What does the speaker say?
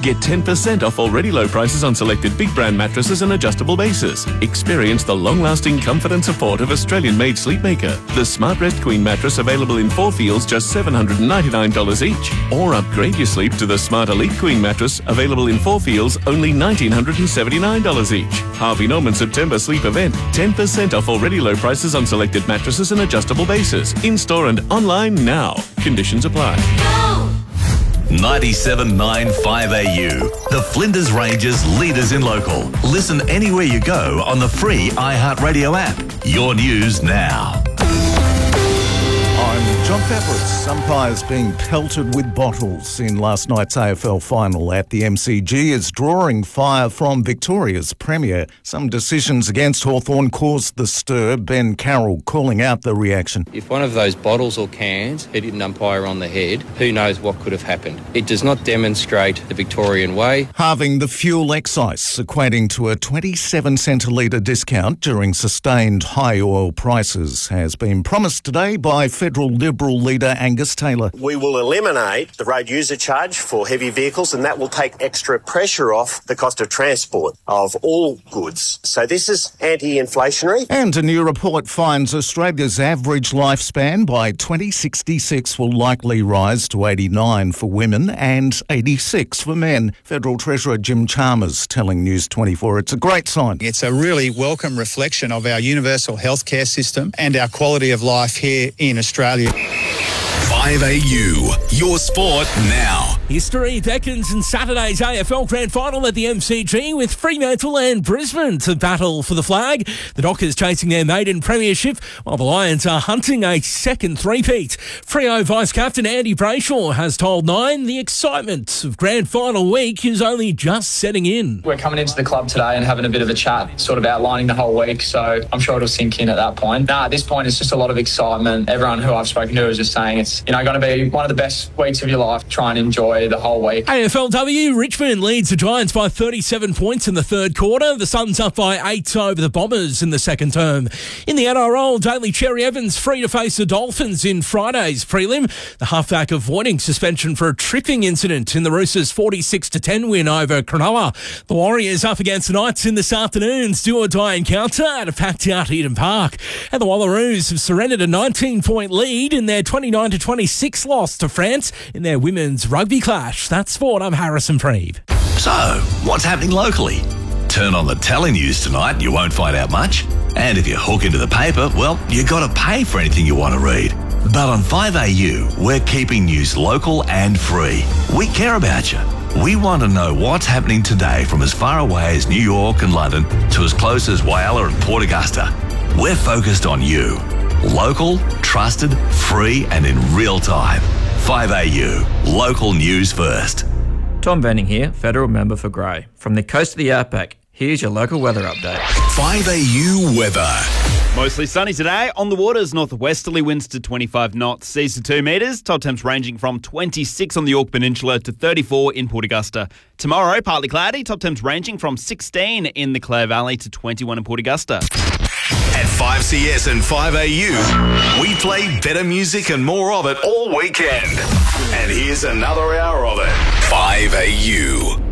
Get 10% off already low prices on selected big brand mattresses and adjustable bases. Experience the long-lasting comfort and support of Australian-made Sleepmaker. The SmartRest Queen mattress available in 4 feels just $799 each. Or upgrade your sleep to the Smart Elite Queen mattress available in 4 feels only $1,979 each. Harvey Norman September sleep event. 10% off already low prices on selected mattresses and adjustable bases. In-store and online now. Conditions apply. 97.9 5AU. The Flinders Ranges leaders in local. Listen anywhere you go on the free iHeartRadio app. Your news now. I'm John Fabris. Umpires being pelted with bottles in last night's AFL final at the MCG is drawing fire from Victoria's Premier. Some decisions against Hawthorn caused the stir. Ben Carroll calling out the reaction. If one of those bottles or cans hit an umpire on the head, who knows what could have happened. It does not demonstrate the Victorian way. Halving the fuel excise, equating to a 27 cent a litre discount during sustained high oil prices, has been promised today by Federal Liberal leader Angus Taylor. We will eliminate the road user charge for heavy vehicles, and that will take extra pressure off the cost of transport of all goods. So this is anti-inflationary. And a new report finds Australia's average lifespan by 2066 will likely rise to 89 for women and 86 for men. Federal Treasurer Jim Chalmers telling News 24 it's a great sign. It's a really welcome reflection of our universal healthcare system and our quality of life here in Australia. 5AU, your sport now. History beckons in Saturday's AFL Grand Final at the MCG with Fremantle and Brisbane to battle for the flag. The Dockers chasing their maiden premiership while the Lions are hunting a second three-peat. Freo Vice-Captain Andy Brayshaw has told Nine the excitement of Grand Final week is only just setting in. We're coming into the club today and having a bit of a chat, sort of outlining the whole week, so I'm sure it'll sink in at that point. At this point, it's just a lot of excitement. Everyone who I've spoken to is just saying it's going to be one of the best weeks of your life. Try and enjoy the whole week. AFLW, Richmond leads the Giants by 37 points in the third quarter. The Suns up by 8 over the Bombers in the second term. In the NRL, Daly Cherry Evans free to face the Dolphins in Friday's prelim. The halfback avoiding suspension for a tripping incident in the Roosters' 46-10 win over Cronulla. The Warriors up against the Knights in this afternoon's do-or-die encounter at a packed-out Eden Park. And the Wallaroos have surrendered a 19-point lead in their 29-26 loss to France in their women's rugby clash. That's sport. I'm Harrison Preeve. So, what's happening locally? Turn on the telenews tonight and you won't find out much. And if you hook into the paper, well, you got to pay for anything you want to read. But on 5AU, we're keeping news local and free. We care about you. We want to know what's happening today from as far away as New York and London to as close as Whyalla and Port Augusta. We're focused on you. Local, trusted, free and in real time. 5AU, local news first. Tom Venning here, Federal Member for Grey. From the coast of the Outback, here's your local weather update. 5AU weather. Mostly sunny today. On the waters, northwesterly winds to 25 knots, seas to 2 metres. Top temps ranging from 26 on the Yorke Peninsula to 34 in Port Augusta. Tomorrow, partly cloudy. Top temps ranging from 16 in the Clare Valley to 21 in Port Augusta. At 5CS and 5AU, we play better music and more of it all weekend. And here's another hour of it. 5AU.